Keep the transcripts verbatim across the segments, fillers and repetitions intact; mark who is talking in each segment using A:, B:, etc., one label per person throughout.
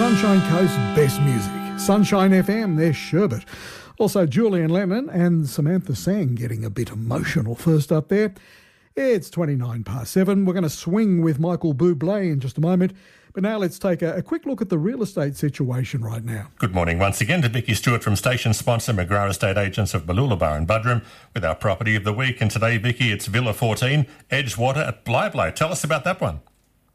A: Sunshine Coast's best music. Sunshine F M, there's Sherbet. Also Julian Lennon and Samantha Sang getting a bit emotional first up there. It's twenty-nine past seven. We're going to swing with Michael Bublé in just a moment. But now let's take a, a quick look at the real estate situation right now.
B: Good morning once again to Vicky Stewart from station sponsor McGrath Estate Agents of Mooloolaba and Buderim with our property of the week. And today, Vicky, it's Villa fourteen, Edgewater at Blyblay. Tell us about that one.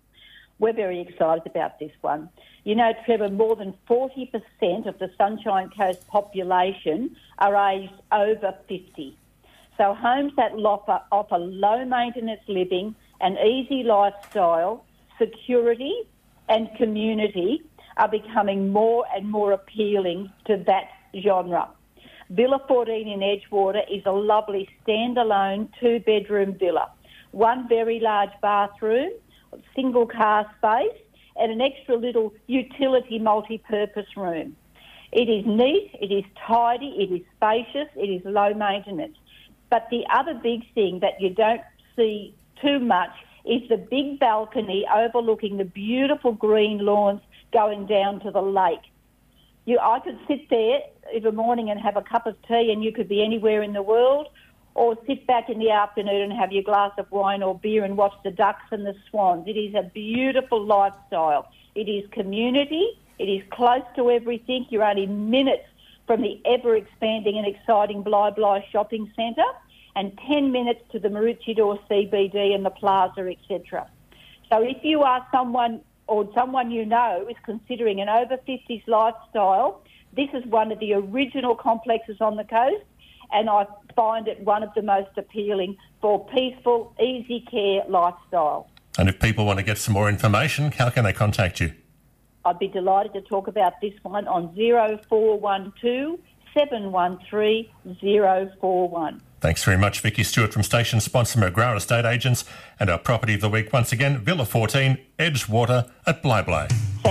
C: We're very excited about this one. You know, Trevor, more than forty percent of the Sunshine Coast population are aged over fifty. So homes that offer, offer low-maintenance living, an easy lifestyle, security and community are becoming more and more appealing to that genre. Villa fourteen in Edgewater is a lovely standalone two-bedroom villa. One very large bathroom, single car space, and an extra little utility multi-purpose room. It is neat, it is tidy, it is spacious, it is low maintenance. But the other big thing that you don't see too much is the big balcony overlooking the beautiful green lawns going down to the lake. You, I could sit there every morning and have a cup of tea and you could be anywhere in the world, or sit back in the afternoon and have your glass of wine or beer and watch the ducks and the swans. It is a beautiful lifestyle. It is community. It is close to everything. You're only minutes from the ever-expanding and exciting Blyblay shopping centre and ten minutes to the Maroochydore C B D and the plaza, et cetera. So if you are someone or someone you know is considering an over fifties lifestyle, this is one of the original complexes on the coast, and I find it one of the most appealing for peaceful, easy care lifestyle.
B: And if people want to get some more information, how can they contact you?
C: I'd be delighted to talk about this one on zero four one two, seven one three, zero four one.
B: Thanks very much, Vicky Stewart from station sponsor McGrath Estate Agents and our property of the week once again, Villa fourteen, Edgewater at Blyblay.